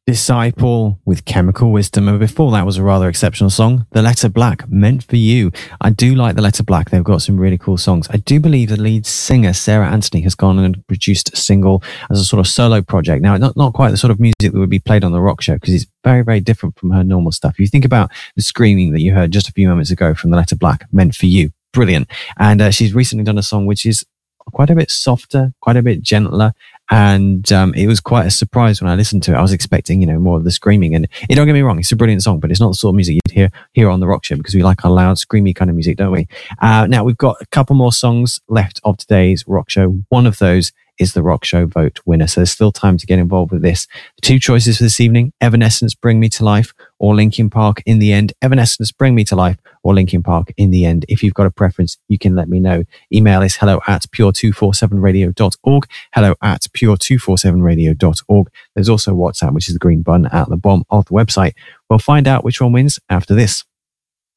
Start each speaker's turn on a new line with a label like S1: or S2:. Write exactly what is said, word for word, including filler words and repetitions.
S1: Disciple with Chemical Wisdom, and before that was a rather exceptional song, The Letter Black, Meant for You. I do like The Letter Black. They've got some really cool songs. I do believe the lead singer, Sarah Anthony, has gone and produced a single as a sort of solo project. Now, not, not quite the sort of music that would be played on the rock show, because it's very, very different from her normal stuff. If you think about the screaming that you heard just a few moments ago from The Letter Black, Meant for You, brilliant. And uh, she's recently done a song which is quite a bit softer, quite a bit gentler. And um, it was quite a surprise when I listened to it. I was expecting, you know, more of the screaming. And it, don't get me wrong, it's a brilliant song, but it's not the sort of music you'd hear here on the rock show, because we like our loud, screamy kind of music, don't we? Uh, now, we've got a couple more songs left of today's rock show. One of those is the rock show vote winner. So there's still time to get involved with this. The two choices for this evening: Evanescence, Bring Me to Life, or Linkin Park, In the End. Evanescence, Bring Me to Life, or Linkin Park, In the End. If you've got a preference, you can let me know. Email is hello at pure two forty-seven radio dot org. Hello at pure two forty-seven radio dot org. There's also WhatsApp, which is the green button at the bottom of the website. We'll find out which one wins after this.